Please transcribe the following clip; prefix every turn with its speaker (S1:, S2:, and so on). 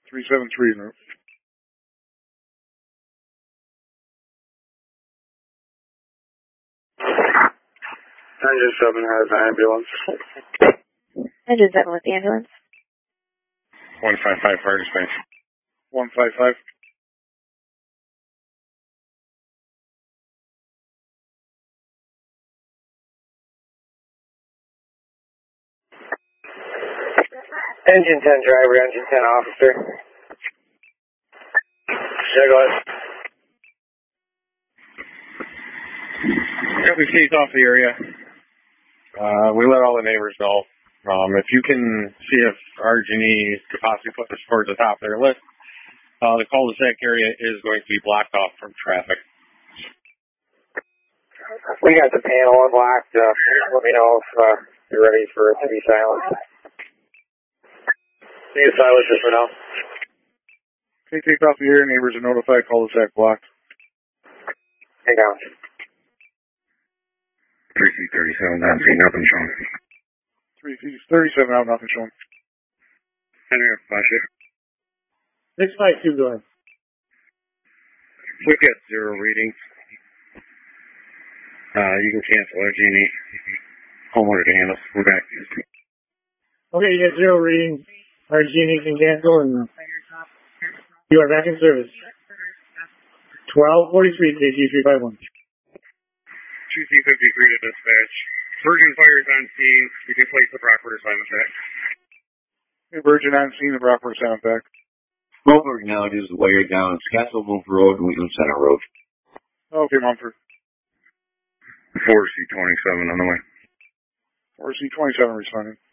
S1: 373 en route.
S2: Engine 7 has an ambulance.
S3: Engine 7 with the ambulance.
S2: 155 fire dispatch.
S1: 155.
S2: Engine 10 driver, engine 10 officer. Yeah, go ahead. Yeah, we ceased off the area. We let all the neighbors know. If you can see if RG&E could possibly put this towards the top of their list, the cul-de-sac area is going to be blocked off from traffic. We got the panel unlocked. Let me know if you're ready for it to be silent. Need a silence just for now.
S1: Okay, take off the air. Neighbors are notified. Cul-de-sac blocked.
S2: Hang down. 3C37, nothing showing.
S1: 3C37 out, nothing showing.
S2: Henry, flash it.
S1: 652, go ahead.
S2: We got 0 readings. You can cancel RG&E. Homeowner to handle. We're back.
S1: Okay, you got 0 readings. RG&E can cancel, and you are back in service. 1243 KG351.
S2: 2C53 to dispatch. Virgin fire is on scene. You can place the proper assignment back.
S1: Okay, Virgin on scene, the proper assignment back.
S4: Mumford now is way down Scastlebooth Road and Wheatland Center Road.
S1: Okay, Mumford.
S2: 4C27 on the way.
S1: 4C27 responding.